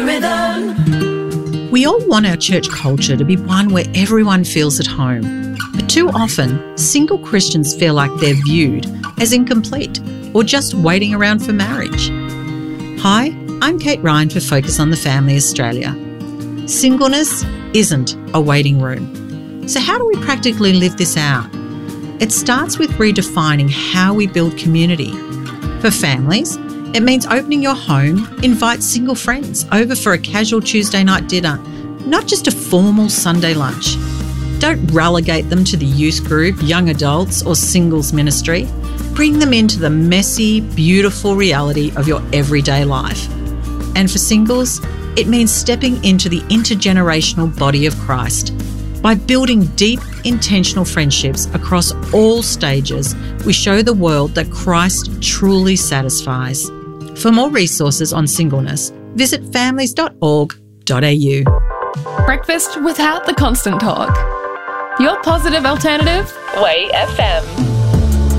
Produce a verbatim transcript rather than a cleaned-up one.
right rhythm. We all want our church culture to be one where everyone feels at home. But too often, single Christians feel like they're viewed as incomplete or just waiting around for marriage. Hi, I'm Kate Ryan for Focus on the Family Australia. Singleness isn't a waiting room. So how do we practically live this out? It starts with redefining how we build community. For families, it means opening your home, invite single friends over for a casual Tuesday night dinner, not just a formal Sunday lunch. Don't relegate them to the youth group, young adults or singles ministry. Bring them into the messy, beautiful reality of your everyday life. And for singles, it means stepping into the intergenerational body of Christ. By building deep, intentional friendships across all stages, we show the world that Christ truly satisfies. For more resources on singleness, visit families dot org dot a u. Breakfast without the constant talk. Your positive alternative, Way F M.